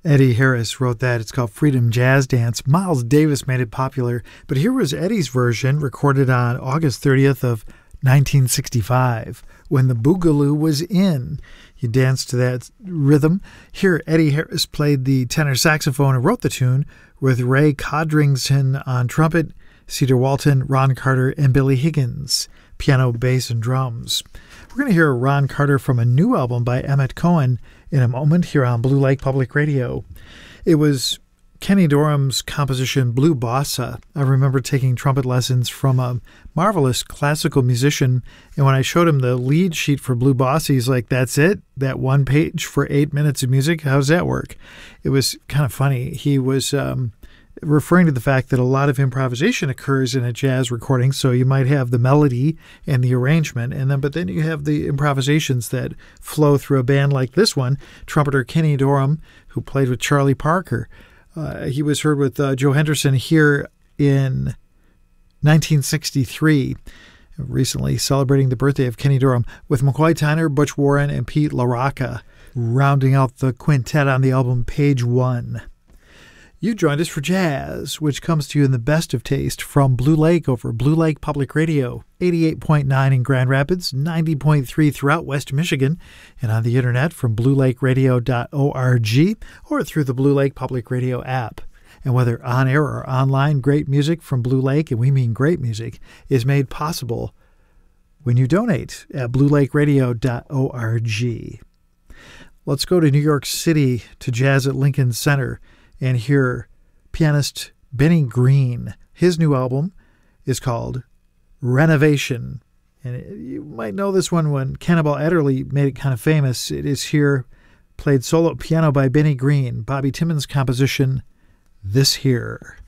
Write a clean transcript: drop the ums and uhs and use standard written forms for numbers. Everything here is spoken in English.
Eddie Harris wrote that. It's called Freedom Jazz Dance. Miles Davis made it popular, but here was Eddie's version recorded on August 30th of 1965 when the Boogaloo was in. You danced to that rhythm. Here, Eddie Harris played the tenor saxophone and wrote the tune with Ray Codrington on trumpet, Cedar Walton, Ron Carter, and Billy Higgins, piano, bass, and drums. We're going to hear Ron Carter from a new album by Emmett Cohen in a moment here on Blue Lake Public Radio. It was Kenny Dorham's composition Blue Bossa. I remember taking trumpet lessons from a marvelous classical musician, and when I showed him the lead sheet for Blue Bossa, he's like, "That's it? That one page for 8 minutes of music? How does that work?" It was kind of funny. He was referring to the fact that a lot of improvisation occurs in a jazz recording, so you might have the melody and the arrangement, but then you have the improvisations that flow through a band like this one. Trumpeter Kenny Dorham, who played with Charlie Parker, he was heard with Joe Henderson here in 1963, recently celebrating the birthday of Kenny Dorham, with McCoy Tyner, Butch Warren, and Pete LaRocca, rounding out the quintet on the album Page One. You joined us for jazz, which comes to you in the best of taste from Blue Lake over Blue Lake Public Radio, 88.9 in Grand Rapids, 90.3 throughout West Michigan, and on the internet from bluelakeradio.org or through the Blue Lake Public Radio app. And whether on air or online, great music from Blue Lake, and we mean great music, is made possible when you donate at bluelakeradio.org. Let's go to New York City to jazz at Lincoln Center and hear pianist Benny Green. His new album is called Renovation. And you might know this one when Cannonball Adderley made it kind of famous. It is here played solo piano by Benny Green, Bobby Timmons' composition, This Here.